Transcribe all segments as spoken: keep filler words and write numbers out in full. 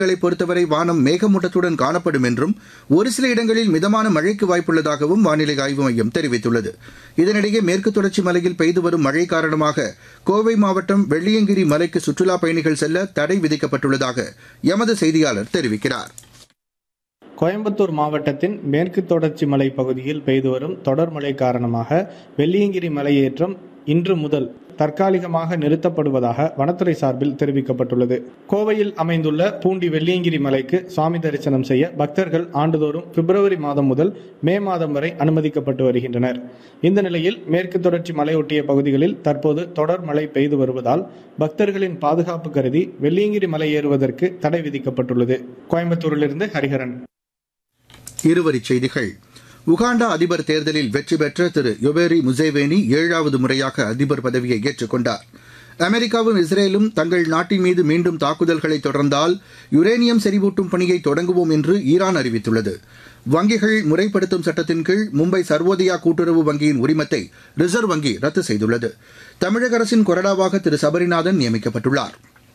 பொறுத்தவரை வானம் மேகமூட்டத்துடன் காணப்படும் என்றும் ஒரு சில இடங்களில் மிதமான மழைக்கு வாய்ப்புள்ளதாகவும் வானிலை ஆய்வு மையம் தெரிவித்துள்ளது. இதனிடையே மேற்கு தொடர்ச்சி மலையில் பெய்து வரும் மழை காரணமாக கோவை மாவட்டம் வெள்ளியங்கிரி மலைக்கு சுற்றுலாப் பயணிகள் செல்ல தடை விதிக்கப்பட்டுள்ளதாக எமது செய்தியாளர் தெரிவிக்கிறார். கோயம்புத்தூர் மாவட்டத்தின் மேற்கு தொடர்ச்சி மலை பகுதியில் பெய்து வரும் தொடர் மழை காரணமாக வெள்ளியங்கிரி மலையேற்றம் இன்று முதல் தற்காலிகமாக நிறுத்தப்படுவதாக வனத்துறை சார்பில் தெரிவிக்கப்பட்டுள்ளது. கோவையில் அமைந்துள்ள பூண்டி வெள்ளியங்கிரி மலைக்கு சுவாமி தரிசனம் செய்ய பக்தர்கள் ஆண்டுதோறும் பிப்ரவரி மாதம் முதல் மே மாதம் வரை அனுமதிக்கப்பட்டு வருகின்றனர். இந்த நிலையில் மேற்கு தொடர்ச்சி மலையொட்டிய பகுதிகளில் தற்போது தொடர் மழை பெய்து வருவதால் பக்தர்களின் பாதுகாப்பு கருதி வெள்ளியங்கிரி மலை ஏறுவதற்கு தடை விதிக்கப்பட்டுள்ளது. கோயம்புத்தூரிலிருந்து ஹரிஹரன். இருவரிச் செய்திகள். உகாண்டா அதிபர் தேர்தலில் வெற்றி பெற்ற திரு யோவேரி முசேவேனி ஏழாவது முறையாக அதிபர் பதவியை ஏற்றுக் கொண்டார். அமெரிக்காவும் இஸ்ரேலும் தங்கள் நாட்டின் மீது மீண்டும் தாக்குதல்களை தொடர்ந்தால் யுரேனியம் செறிவூட்டும் பணியை தொடங்குவோம் என்று ஈரான் அறிவித்துள்ளது. வங்கிகள் முறைப்படுத்தும் சட்டத்தின் கீழ் மும்பை சர்வோதயா கூட்டுறவு வங்கியின் உரிமத்தை ரிசர்வ் வங்கி ரத்து செய்துள்ளது. தமிழக அரசின் கொறடாவாக திரு சபரிநாதன் நியமிக்கப்பட்டுள்ளார்.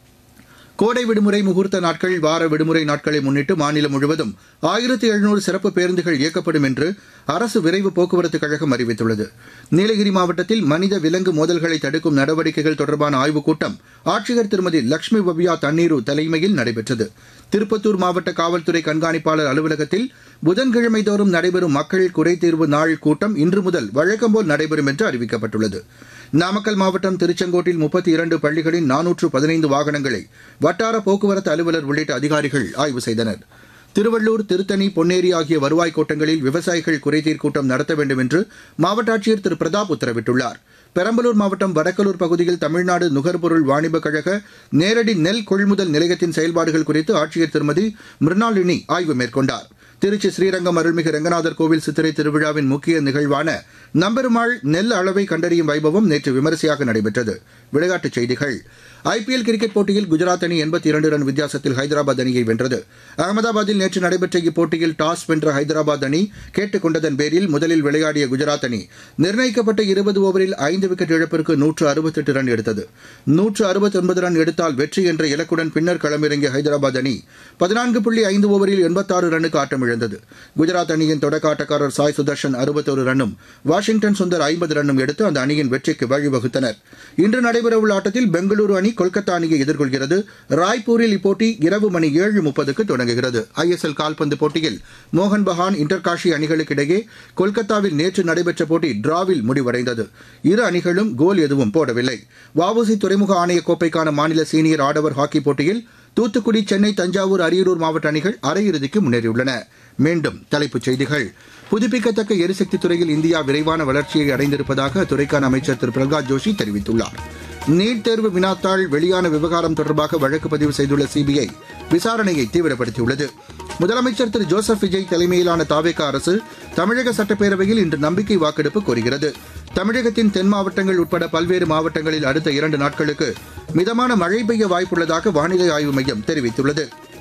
கோடை விடுமுறை முகூர்த்த நாட்கள் வார விடுமுறை நாட்களை முன்னிட்டு மாநிலம் முழுவதும் ஆயிரத்தி எழுநூறு சிறப்பு பேருந்துகள் இயக்கப்படும் என்று அரசு விரைவு போக்குவரத்துக் கழகம் அறிவித்துள்ளது. நீலகிரி மாவட்டத்தில் மனித விலங்கு மோதல்களை தடுக்கும் நடவடிக்கைகள் தொடர்பான ஆய்வுக் கூட்டம் ஆட்சியர் திருமதி லட்சுமி பவ்யா தண்ணீரு தலைமையில் நடைபெற்றது. திருப்பத்தூர் மாவட்ட காவல்துறை கண்காணிப்பாளர் அலுவலகத்தில் புதன்கிழமை தோறும் நடைபெறும் மக்கள் குறைதீர்வு நாள் கூட்டம் இன்று முதல் வழக்கம்போல் நடைபெறும் என்று அறிவிக்கப்பட்டுள்ளது. நாமக்கல் மாவட்டம் திருச்செங்கோட்டில் முப்பத்தி இரண்டு பள்ளிகளின் நானூற்று பதினைந்து வாகனங்களை வட்டார போக்குவரத்து அலுவலர் உள்ளிட்ட அதிகாரிகள் ஆய்வு செய்தனர். திருவள்ளூர், திருத்தணி, பொன்னேரி ஆகிய வருவாய் கோட்டங்களில் விவசாயிகள் குறைதீர் கூட்டம் நடத்த வேண்டும் என்று மாவட்ட ஆட்சியர் திரு பிரதாப் உத்தரவிட்டுள்ளார். பெரம்பலூர் மாவட்டம் வடக்கலூர் பகுதியில் தமிழ்நாடு நுகர்பொருள் வாணிபக் கழக நேரடி நெல் கொள்முதல் நிலையத்தின் செயல்பாடுகள் குறித்து ஆட்சியர் திருமதி மிருணாளினி ஆய்வு மேற்கொண்டார். திருச்சி ஸ்ரீரங்கம் அருள்மிகு ரங்கநாதர் கோவில் சித்திரை திருவிழாவின் முக்கிய நிகழ்வான நம்பெருமாள் நெல் அளவை கண்டறியும் வைபவம் நேற்று விமரிசையாக நடைபெற்றது. விளையாட்டுச் செய்திகள். ஐபிஎல் கிரிக்கெட் போட்டியில் குஜராத் அணி எண்பத்தி இரண்டு ரன் வித்தியாசத்தில் ஹைதராபாத் அணியை வென்றது. அகமதாபாத்தில் நேற்று நடைபெற்ற இப்போட்டியில் டாஸ் வென்ற ஹைதராபாத் அணி கேட்டுக் கொண்டதன் பேரில் முதலில் விளையாடிய குஜராத் அணி நிர்ணயிக்கப்பட்ட இருபது ஓவரில் ஐந்து விக்கெட் இழப்பிற்கு நூற்று அறுபத்தெட்டு ரன் எடுத்தது. நூற்று அறுபத்தொன்பது ரன் எடுத்தால் வெற்றி என்ற இலக்குடன் பின்னர் களமிறங்கிய ஹைதராபாத் அணி பதினான்கு புள்ளி ஐந்து ஓவரில் எண்பத்தாறு ரன்னுக்கு ஆட்டமிழந்தது. குஜராத் அணியின் தொடக்க ஆட்டக்காரர் சாய் சுதர்ஷன் அறுபத்தொரு ரன்னும் வாஷிங்டன் சுந்தர் ஐம்பது ரன்னும் எடுத்து அந்த அணியின் வெற்றிக்கு வழிவகுத்தனர். இன்று நடைபெறவுள்ள ஆட்டத்தில் பெங்களூரு அணி கொல்கத்தா அணியை எதிர்கொள்கிறது. ராய்ப்பூரில் இப்போட்டி இரவு மணி ஏழு முப்பதுக்கு தொடங்குகிறது. ஐஎஸ்எல் கால்பந்து போட்டியில் மோகன் பகான், இன்டர்காஷி அணிகளுக்கு இடையே கொல்கத்தாவில் நேற்று நடைபெற்ற போட்டி டிராவில் முடிவடைந்தது. இரு அணிகளும் கோல் எதுவும் போடவில்லை. வஉசி துறைமுக ஆணைய கோப்பைக்கான மாநில சீனியர் ஆடவர் ஹாக்கி போட்டியில் தூத்துக்குடி, சென்னை, தஞ்சாவூர், அரியலூர் மாவட்ட அணிகள் அரையிறுதிக்கு முன்னேறியுள்ளன. மீண்டும் தலைப்புச் செய்திகள். புதுப்பிக்கத்தக்க எரிசக்தி துறையில் இந்தியா விரைவான வளர்ச்சியை அடைந்திருப்பதாக அத்துறைக்கான அமைச்சர் திரு பிரகலாத் ஜோஷி தெரிவித்துள்ளார். நீட் தேர்வு வினாத்தாள் வெளியான விவகாரம் தொடர்பாக வழக்கு பதிவு செய்துள்ள சிபிஐ விசாரணையை தீவிரப்படுத்தியுள்ளது. முதலமைச்சர் திரு ஜோசப் விஜய் தலைமையிலான தாவேகா அரசு தமிழக சட்டப்பேரவையில் இன்று நம்பிக்கை வாக்கெடுப்பு கோருகிறது. தமிழகத்தின் தென் மாவட்டங்கள் உட்பட பல்வேறு மாவட்டங்களில் அடுத்த இரண்டு நாட்களுக்கு மிதமான மழை பெய்ய வாய்ப்புள்ளதாக வானிலை ஆய்வு மையம் தெரிவித்துள்ளது.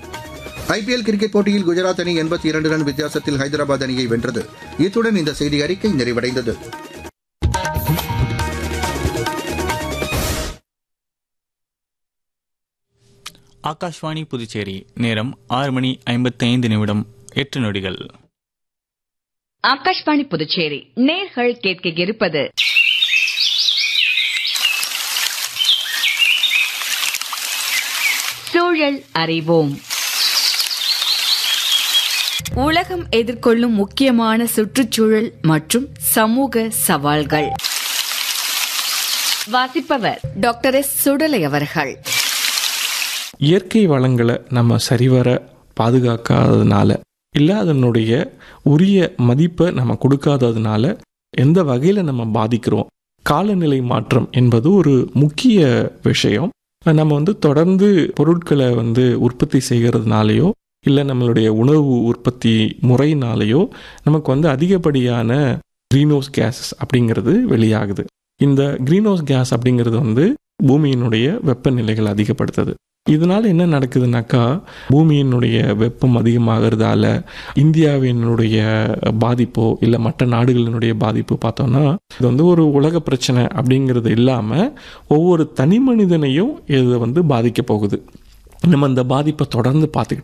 ஐபிஎல் கிரிக்கெட் போட்டியில் குஜராத் அணி எண்பத்தி இரண்டு ரன் வித்தியாசத்தில் ஹைதராபாத் அணியை வென்றது. இத்துடன் இந்த செய்தி அறிக்கை நிறைவடைந்தது. ஆகாஷ்வாணி புதுச்சேரி. நேரம் ஆறு மணி ஐம்பத்தி ஐந்து நிமிடம் எட்டு நொடிகள். ஆகாஷ்வாணி புதுச்சேரி நேர்கள் கேட்க இருப்பது சூழல் அறிவோம். உலகம் எதிர்கொள்ளும் முக்கியமான சுற்றுச்சூழல் மற்றும் சமூக சவால்கள். வாசிப்பவர் டாக்டர் எஸ் சுடலை அவர்கள். இயற்கை வளங்களை நம்ம சரிவர பாதுகாக்காததுனால, இல்லை அதனுடைய உரிய மதிப்பை நம்ம கொடுக்காததுனால எந்த வகையில் நம்ம பாதிக்கிறோம். காலநிலை மாற்றம் என்பது ஒரு முக்கிய விஷயம். நம்ம வந்து தொடர்ந்து பொருட்களை வந்து உற்பத்தி செய்கிறதுனாலையோ இல்லை நம்மளுடைய உணவு உற்பத்தி முறையினாலேயோ நமக்கு வந்து அதிகப்படியான கிரீன்ஹவுஸ் கேஸஸ் அப்படிங்கிறது வெளியாகுது. இந்த கிரீன்ஹவுஸ் கேஸ் அப்படிங்கிறது வந்து பூமியினுடைய வெப்பநிலைகள் அதிகப்படுத்துது. இதனால் என்ன நடக்குதுனாக்கா, பூமியினுடைய வெப்பம் அதிகமாகிறதால இந்தியாவினுடைய பாதிப்போ இல்லை மற்ற நாடுகளினுடைய பாதிப்பு பார்த்தோம்னா இது வந்து ஒரு உலக பிரச்சனை அப்படிங்கிறது இல்லாமல் ஒவ்வொரு தனி மனிதனையும் இது வந்து பாதிக்க போகுது. நம்ம அந்த பாதிப்பை தொடர்ந்து பார்த்துக்கிட்டு